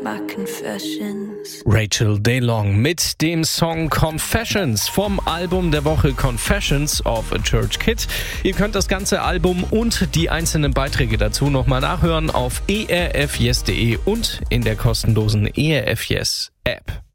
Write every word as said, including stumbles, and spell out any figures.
my confessions. Rachel DeLong mit dem Song Confessions vom Album der Woche Confessions of a Church Kid. Ihr könnt das ganze Album und die einzelnen Beiträge dazu nochmal nachhören auf e r f yes punkt de und in der kostenlosen E R F Yes App.